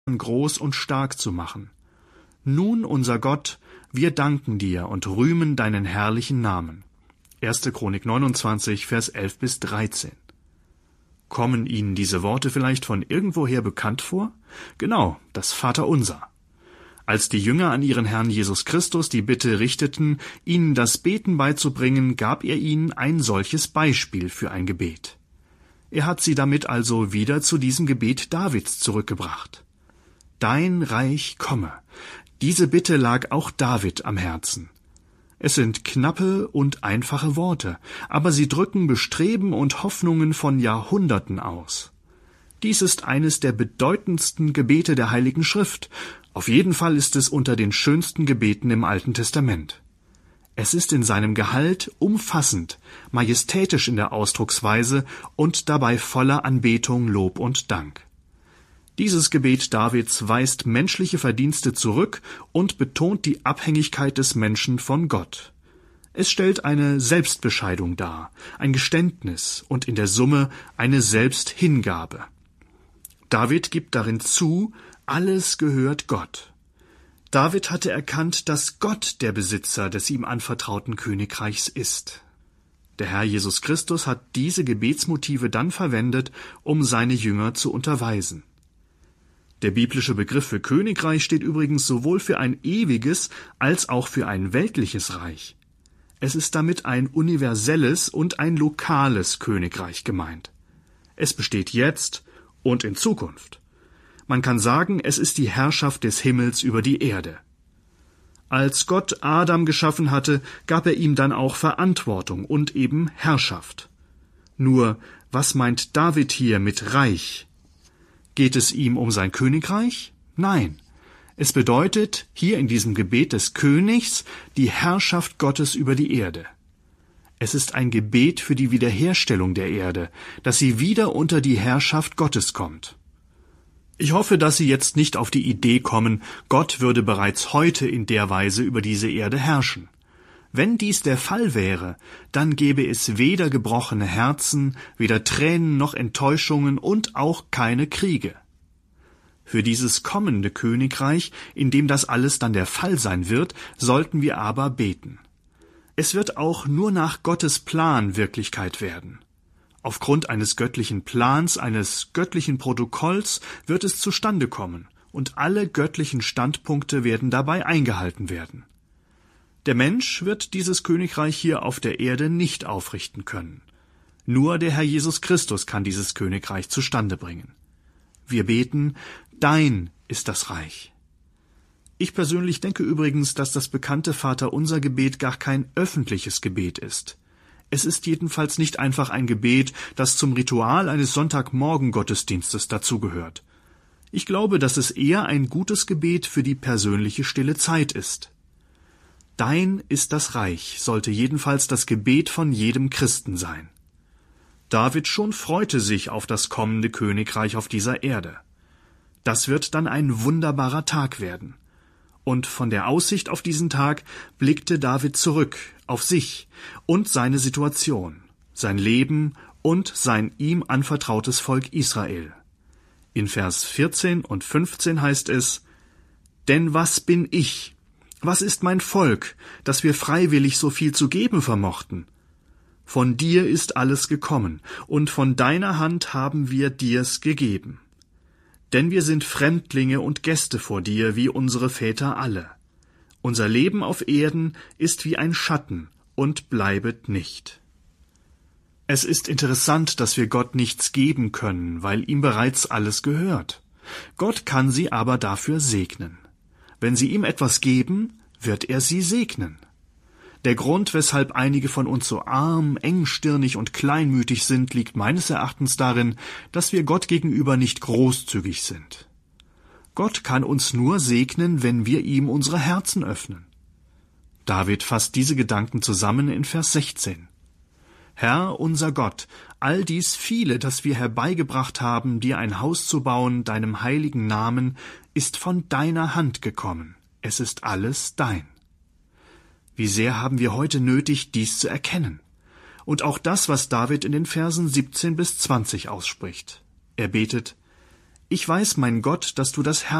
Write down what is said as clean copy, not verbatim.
groß und stark zu machen. Nun, unser Gott, wir danken dir und rühmen deinen herrlichen Namen. 1. Chronik 29, Vers 11 bis 13. Kommen Ihnen diese Worte vielleicht von irgendwoher bekannt vor? Genau, das Vaterunser. Als die Jünger an ihren Herrn Jesus Christus die Bitte richteten, ihnen das Beten beizubringen, gab er ihnen ein solches Beispiel für ein Gebet. Er hat sie damit also wieder zu diesem Gebet Davids zurückgebracht. Dein Reich komme. Diese Bitte lag auch David am Herzen. Es sind knappe und einfache Worte, aber sie drücken Bestreben und Hoffnungen von Jahrhunderten aus. Dies ist eines der bedeutendsten Gebete der Heiligen Schrift. Auf jeden Fall ist es unter den schönsten Gebeten im Alten Testament. Es ist in seinem Gehalt umfassend, majestätisch in der Ausdrucksweise und dabei voller Anbetung, Lob und Dank. Dieses Gebet Davids weist menschliche Verdienste zurück und betont die Abhängigkeit des Menschen von Gott. Es stellt eine Selbstbescheidung dar, ein Geständnis und in der Summe eine Selbsthingabe. David gibt darin zu, alles gehört Gott. David hatte erkannt, dass Gott der Besitzer des ihm anvertrauten Königreichs ist. Der Herr Jesus Christus hat diese Gebetsmotive dann verwendet, um seine Jünger zu unterweisen. Der biblische Begriff für Königreich steht übrigens sowohl für ein ewiges als auch für ein weltliches Reich. Es ist damit ein universelles und ein lokales Königreich gemeint. Es besteht jetzt und in Zukunft. Man kann sagen, es ist die Herrschaft des Himmels über die Erde. Als Gott Adam geschaffen hatte, gab er ihm dann auch Verantwortung und eben Herrschaft. Nur, was meint David hier mit Reich? Geht es ihm um sein Königreich? Nein. Es bedeutet hier in diesem Gebet des Königs die Herrschaft Gottes über die Erde. Es ist ein Gebet für die Wiederherstellung der Erde, dass sie wieder unter die Herrschaft Gottes kommt. Ich hoffe, dass Sie jetzt nicht auf die Idee kommen, Gott würde bereits heute in der Weise über diese Erde herrschen. Wenn dies der Fall wäre, dann gäbe es weder gebrochene Herzen, weder Tränen noch Enttäuschungen und auch keine Kriege. Für dieses kommende Königreich, in dem das alles dann der Fall sein wird, sollten wir aber beten. Es wird auch nur nach Gottes Plan Wirklichkeit werden. Aufgrund eines göttlichen Plans, eines göttlichen Protokolls wird es zustande kommen, und alle göttlichen Standpunkte werden dabei eingehalten werden. Der Mensch wird dieses Königreich hier auf der Erde nicht aufrichten können. Nur der Herr Jesus Christus kann dieses Königreich zustande bringen. Wir beten, dein ist das Reich. Ich persönlich denke übrigens, dass das bekannte Vaterunser-Gebet gar kein öffentliches Gebet ist. Es ist jedenfalls nicht einfach ein Gebet, das zum Ritual eines Sonntagmorgen-Gottesdienstes dazugehört. Ich glaube, dass es eher ein gutes Gebet für die persönliche stille Zeit ist. Dein ist das Reich sollte jedenfalls das Gebet von jedem Christen sein. David schon freute sich auf das kommende Königreich auf dieser Erde. Das wird dann ein wunderbarer Tag werden. Und von der Aussicht auf diesen Tag blickte David zurück auf sich und seine Situation, sein Leben und sein ihm anvertrautes Volk Israel. In Vers 14 und 15 heißt es: Denn was bin ich? Was ist mein Volk, dass wir freiwillig so viel zu geben vermochten? Von dir ist alles gekommen, und von deiner Hand haben wir dir's gegeben. Denn wir sind Fremdlinge und Gäste vor dir, wie unsere Väter alle. Unser Leben auf Erden ist wie ein Schatten und bleibet nicht. Es ist interessant, dass wir Gott nichts geben können, weil ihm bereits alles gehört. Gott kann sie aber dafür segnen. Wenn sie ihm etwas geben, wird er sie segnen. Der Grund, weshalb einige von uns so arm, engstirnig und kleinmütig sind, liegt meines Erachtens darin, dass wir Gott gegenüber nicht großzügig sind. Gott kann uns nur segnen, wenn wir ihm unsere Herzen öffnen. David fasst diese Gedanken zusammen in Vers 16. Herr, unser Gott, all dies viele, das wir herbeigebracht haben, dir ein Haus zu bauen, deinem heiligen Namen, ist von deiner Hand gekommen. Es ist alles dein. Wie sehr haben wir heute nötig, dies zu erkennen. Und auch das, was David in den Versen 17 bis 20 ausspricht. Er betet: Ich weiß, mein Gott, dass du das